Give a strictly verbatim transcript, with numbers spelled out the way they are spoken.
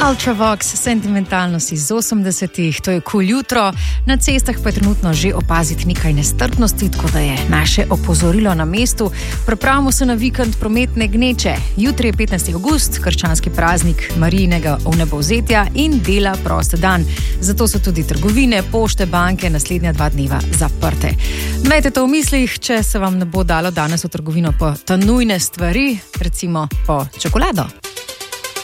Ultravox, sentimentalnost iz osemdesetih, to je kul jutro, na cestah pa je trenutno že opaziti nekaj nestrpnosti, tako da je naše opozorilo na mestu. Pripravimo se na vikend prometne gneče. Jutri je petnajsti avgust, krščanski praznik Marijinega vnebovzetja in dela prost dan. Zato so tudi trgovine, pošte, banke naslednja dva dneva zaprte. Imejte to v mislih, če se vam ne bo dalo danes v trgovino po ta nujne stvari, recimo po čokolado.